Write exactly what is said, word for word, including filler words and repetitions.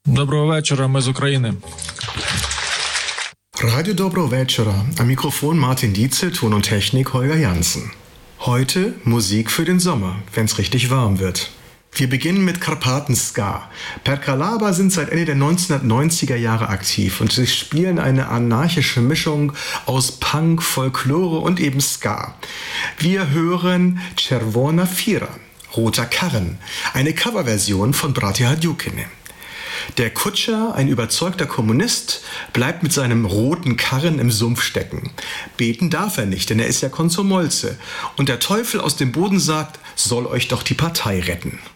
Доброго вечора, ми з України. Radio Dobro Večera, am Mikrofon Martin Dietze, Ton und Technik Holger Jansen. Heute Musik für den Sommer, wenn's richtig warm wird. Wir beginnen mit Karpaten-Ska. Perkalaba sind seit Ende der neunzehnhundertneunziger Jahre aktiv und sie spielen eine anarchische Mischung aus Punk, Folklore und eben Ska. Wir hören Czerwona Fira, Roter Karren, eine Coverversion von Bratia Hadjukine. Der Kutscher, ein überzeugter Kommunist, bleibt mit seinem roten Karren im Sumpf stecken. Beten darf er nicht, denn er ist ja Komsomolze. Und der Teufel aus dem Boden sagt, soll euch doch die Partei retten.